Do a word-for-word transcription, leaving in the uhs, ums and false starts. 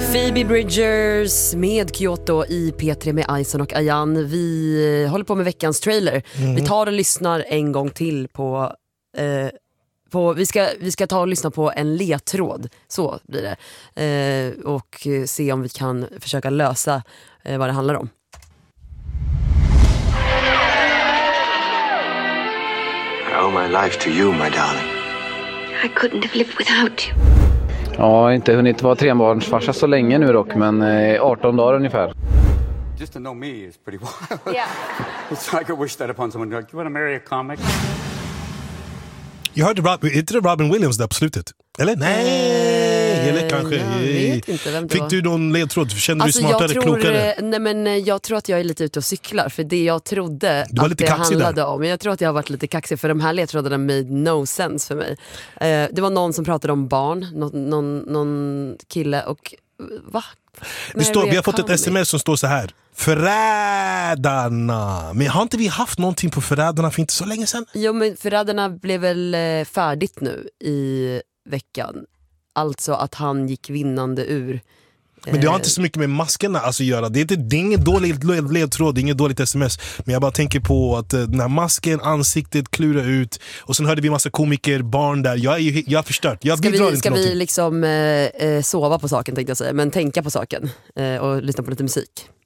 Phoebe Bridgers med Kyoto i P tre med Ison och Ayan. Vi håller på med veckans trailer. Mm. Vi tar och lyssnar en gång till på... Eh, på vi, ska, vi ska ta och lyssna på en ledtråd. Så blir det. Eh, och se om vi kan försöka lösa eh, vad det handlar om. I owe my life to you, my darling. I couldn't have lived without you. Ja, inte hunnit vara trebarnsfarsa så länge nu dock, men eh, arton dagar ungefär. Just to know me is pretty wild. Yeah. It's like I wish that upon someone like, you want to marry a comic? Jag hörde Robin, inte det Robin Williams där på slutet? Eller? Nej, eller kanske. Jag vet inte vem det Fick var. du någon ledtråd? Kände Alltså, du smartare, jag tror, klokare? Nej, men jag tror att jag är lite ute och cyklar. För det jag trodde Du var att lite det kaxig handlade där. om. Jag tror att jag har varit lite kaxig. För de här ledtrådarna made no sense för mig. eh, Det var någon som pratade om barn. Någon, någon, någon kille och... Va? Det står, vi har fått ett Comey. sms som står så här: Förrädarna. Men har inte vi haft någonting på Förrädarna för inte så länge sedan? Jo, men Förrädarna blev väl eh, färdigt nu i veckan. Alltså att han gick vinnande ur. Men det har inte så mycket med maskerna alltså, att göra. Det är, inte, det är ingen dålig ledtråd, det är inget dåligt sms. Men jag bara tänker på att eh, den här masken, ansiktet klurar ut. Och sen hörde vi massa komiker, barn där. Jag är ju jag är förstört. Jag Ska bidrar vi, inte ska vi någonting. liksom eh, eh, sova på saken tänkte jag säga. Men tänka på saken eh, och lyssna på lite musik.